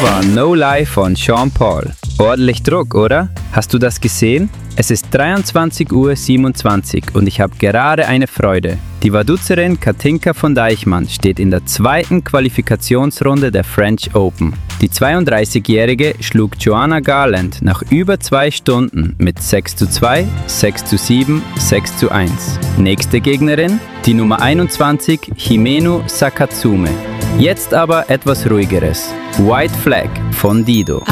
war No Lie von Sean Paul. Ordentlich Druck, oder? Hast du das gesehen? Es ist 23:27 Uhr und ich habe gerade eine Freude. Die Vaduzerin Katinka von Deichmann steht in der zweiten Qualifikationsrunde der French Open. Die 32-Jährige schlug Joanna Garland nach über 2 Stunden mit 6:2, 6:7, 6:1. Nächste Gegnerin, die Nummer 21, Himeno Sakatsume. Jetzt aber etwas Ruhigeres. White Flag von Dido.